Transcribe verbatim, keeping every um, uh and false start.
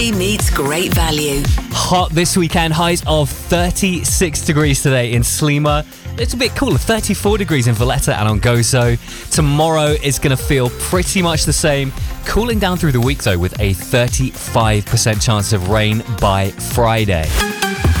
Meets great value. Hot this weekend, highs of thirty-six degrees today in Slima. It's a bit cooler, thirty-four degrees in Valletta and on Gozo. Tomorrow is going to feel pretty much the same. Cooling down through the week though, with a thirty-five percent chance of rain by Friday.